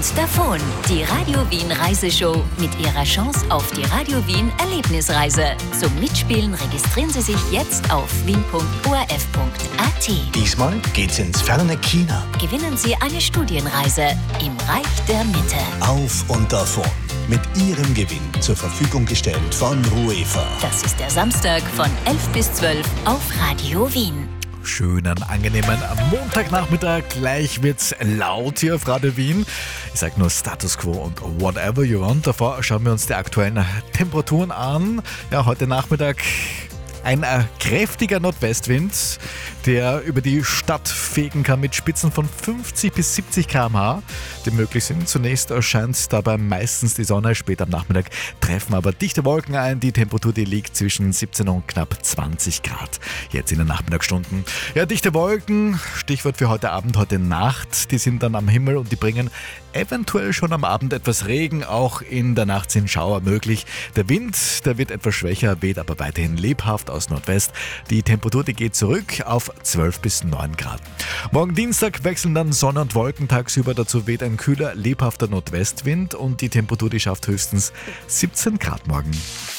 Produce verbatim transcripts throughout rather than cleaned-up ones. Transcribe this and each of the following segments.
davon. Die Radio Wien Reiseshow mit ihrer Chance auf die Radio Wien Erlebnisreise. Zum Mitspielen registrieren Sie sich jetzt auf wien punkt o r f punkt a t. Diesmal geht's ins ferne China. Gewinnen Sie eine Studienreise im Reich der Mitte. Auf und davon. Mit Ihrem Gewinn zur Verfügung gestellt von UEFA. Das ist der Samstag von elf bis zwölf auf Radio Wien. Schönen, angenehmen Montagnachmittag. Gleich wird's laut hier auf Radio Wien. Ich sag nur Status Quo und whatever you want. Davor schauen wir uns die aktuellen Temperaturen an. Ja, heute Nachmittag ein äh, kräftiger Nordwestwind, der über die Stadt fegen kann mit Spitzen von fünfzig bis siebzig Kilometer pro Stunde, die möglich sind. Zunächst erscheint dabei meistens die Sonne, später am Nachmittag treffen aber dichte Wolken ein. Die Temperatur, die liegt zwischen siebzehn und knapp zwanzig Grad jetzt in den Nachmittagsstunden. Ja, dichte Wolken, Stichwort für heute Abend, heute Nacht, die sind dann am Himmel und die bringen eventuell schon am Abend etwas Regen. Auch in der Nacht sind Schauer möglich. Der Wind, der wird etwas schwächer, weht aber weiterhin lebhaft aus Nordwest. Die Temperatur, die geht zurück auf zwölf bis neun Grad. Morgen Dienstag wechseln dann Sonne und Wolken tagsüber. Dazu weht ein kühler, lebhafter Nordwestwind und die Temperatur, die schafft höchstens siebzehn Grad morgen.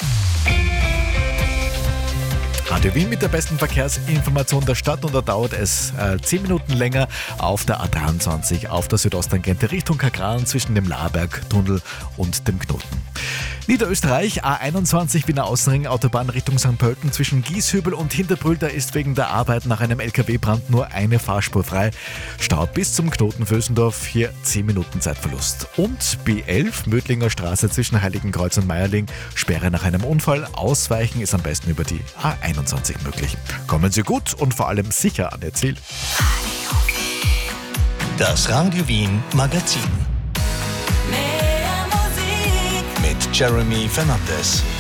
Radio Wien mit der besten Verkehrsinformation der Stadt und da dauert es äh, zehn Minuten länger auf der A dreiundzwanzig auf der Südosttangente Richtung Kagran zwischen dem Laberg-Tunnel und dem Knoten. Niederösterreich, A einundzwanzig Wiener Außenring, Autobahn Richtung Sankt Pölten zwischen Gieshübel und Hinterbrühl, da ist wegen der Arbeit nach einem L K W-Brand nur eine Fahrspur frei. Stau bis zum Knoten Vösendorf, hier zehn Minuten Zeitverlust. Und B elf, Mödlinger Straße zwischen Heiligenkreuz und Meierling, Sperre nach einem Unfall. Ausweichen ist am besten über die A einundzwanzig möglich. Kommen Sie gut und vor allem sicher an Ihr Ziel. Das Radio Wien Magazin. Mit Jeremy Fernandes.